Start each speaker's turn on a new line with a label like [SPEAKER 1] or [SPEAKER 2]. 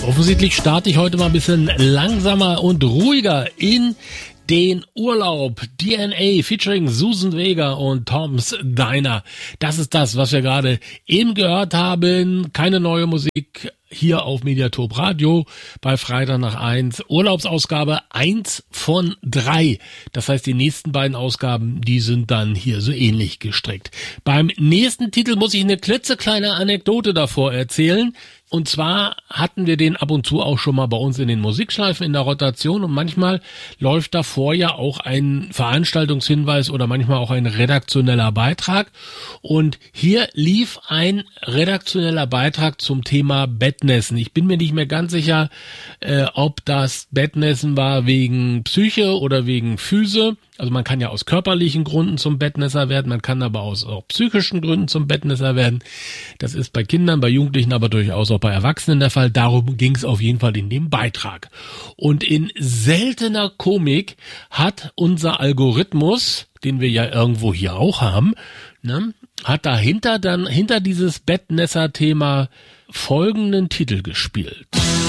[SPEAKER 1] Offensichtlich starte ich heute mal ein bisschen langsamer und ruhiger in den Urlaub. DNA featuring Susan Vega und Tom's Diner. Das ist das, was wir gerade eben gehört haben. Keine neue Musik hier auf Mediatop Radio bei Freitag nach 1. Urlaubsausgabe 1 von 3. Das heißt, die nächsten beiden Ausgaben, die sind dann hier so ähnlich gestrickt. Beim nächsten Titel muss ich eine klitzekleine Anekdote davor erzählen. Und zwar hatten wir den ab und zu auch schon mal bei uns in den Musikschleifen in der Rotation und manchmal läuft davor ja auch ein Veranstaltungshinweis oder manchmal auch ein redaktioneller Beitrag. Und hier lief ein redaktioneller Beitrag zum Thema Bettnässen. Ich bin mir nicht mehr ganz sicher, ob das Bettnässen war wegen Psyche oder wegen Füße. Also man kann ja aus körperlichen Gründen zum Bettnässer werden, man kann aber aus auch psychischen Gründen zum Bettnässer werden. Das ist bei Kindern, bei Jugendlichen, aber durchaus auch bei Erwachsenen der Fall. Darum ging es auf jeden Fall in dem Beitrag. Und in seltener Komik hat unser Algorithmus, den wir ja irgendwo hier auch haben, ne, hat dahinter dann hinter dieses Bettnässer-Thema folgenden Titel gespielt.